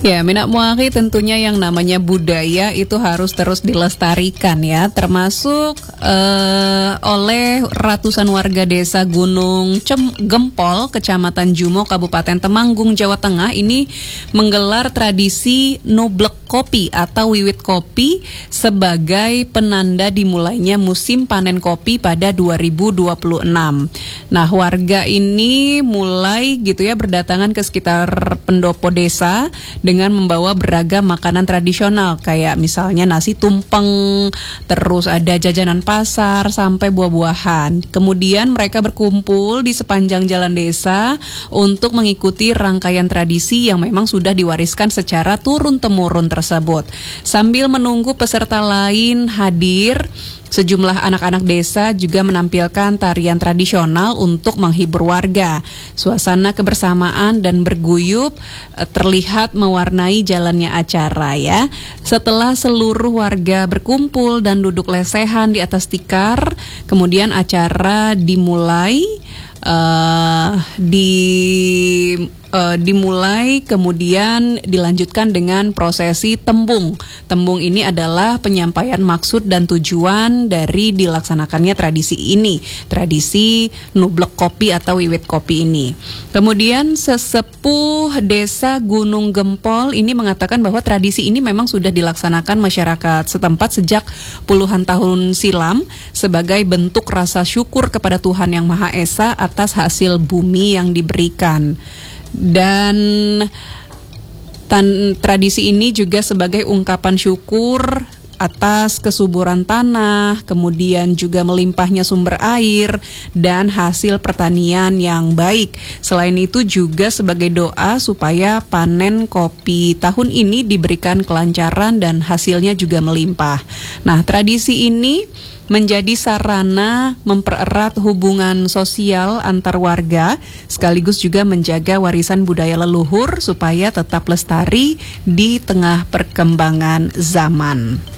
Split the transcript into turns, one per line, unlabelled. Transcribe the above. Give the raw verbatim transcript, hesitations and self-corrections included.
Ya, Minak Muari tentunya yang namanya budaya itu harus terus dilestarikan ya, termasuk uh, oleh ratusan warga desa Gunung Cem Gempol, Kecamatan Jumo, Kabupaten Temanggung, Jawa Tengah ini menggelar tradisi nublek kopi atau wiwit kopi sebagai penanda dimulainya musim panen kopi pada dua ribu dua puluh enam. Nah, warga ini mulai gitu ya berdatangan ke sekitar pendopo desa dengan membawa beragam makanan tradisional kayak misalnya nasi tumpeng, terus ada jajanan pasar sampai buah-buahan. Kemudian mereka berkumpul di sepanjang jalan desa untuk mengikuti rangkaian tradisi yang memang sudah diwariskan secara turun-temurun tersebut. Sambil menunggu peserta lain hadir, sejumlah anak-anak desa juga menampilkan tarian tradisional untuk menghibur warga. Suasana kebersamaan dan berguyup eh, terlihat mewarnai jalannya acara ya. Setelah seluruh warga berkumpul dan duduk lesehan di atas tikar, kemudian acara dimulai uh, di Uh, dimulai kemudian dilanjutkan dengan prosesi tembung. Tembung ini adalah penyampaian maksud dan tujuan dari dilaksanakannya tradisi ini, tradisi nublek kopi atau wiwit kopi ini. Kemudian sesepuh desa Gunung Gempol ini mengatakan bahwa tradisi ini memang sudah dilaksanakan masyarakat setempat sejak puluhan tahun silam sebagai bentuk rasa syukur kepada Tuhan Yang Maha Esa atas hasil bumi yang diberikan. Dan tan, tradisi ini juga sebagai ungkapan syukur atas kesuburan tanah, kemudian juga melimpahnya sumber air dan hasil pertanian yang baik. Selain itu juga sebagai doa supaya panen kopi tahun ini diberikan kelancaran dan hasilnya juga melimpah. Nah, tradisi ini menjadi sarana mempererat hubungan sosial antar warga, sekaligus juga menjaga warisan budaya leluhur supaya tetap lestari di tengah perkembangan zaman.